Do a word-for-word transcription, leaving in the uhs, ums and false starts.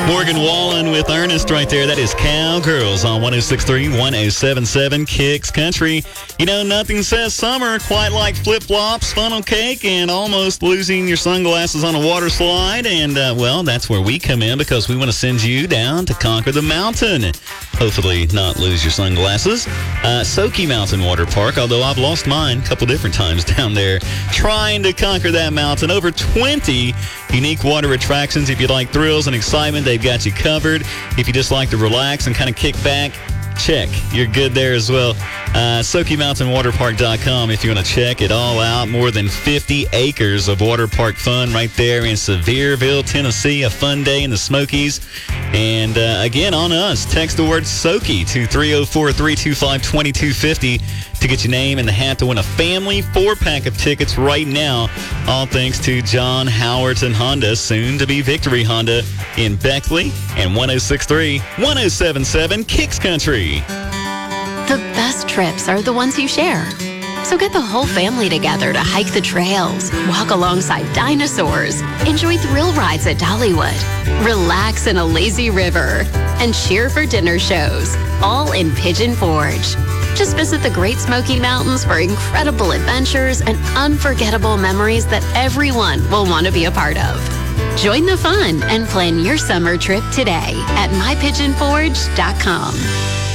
Morgan Wallen with Ernest right there. That is Cowgirls on one oh six point three, one oh seven point seven Kicks Country. You know, nothing says summer quite like flip-flops, funnel cake, and almost losing your sunglasses on a water slide. And, uh, well, that's where we come in because we want to send you down to conquer the mountain. Hopefully not lose your sunglasses. Uh, Soaky Mountain Water Park, although I've lost mine a couple different times down there trying to conquer that mountain. Over twenty unique water attractions. If you like thrills and excitement, they've got you covered. If you just like to relax and kind of kick back, check. You're good there as well. Uh, Soaky Mountain Water Park dot com if you want to check it all out. More than fifty acres of water park fun right there in Sevierville, Tennessee. A fun day in the Smokies. And uh, again, on us, text the word Soaky to three oh four, three two five, two two five oh to get your name in the hat to win a family four-pack of tickets right now. All thanks to John Howerton Honda, soon to be Victory Honda in Beckley, and one oh six point three, one oh seven point seven Kicks Country. The best trips are the ones you share. So get the whole family together to hike the trails, walk alongside dinosaurs, enjoy thrill rides at Dollywood, relax in a lazy river, and cheer for dinner shows, all in Pigeon Forge. Just visit the Great Smoky Mountains for incredible adventures and unforgettable memories that everyone will want to be a part of. Join the fun and plan your summer trip today at my pigeon forge dot com.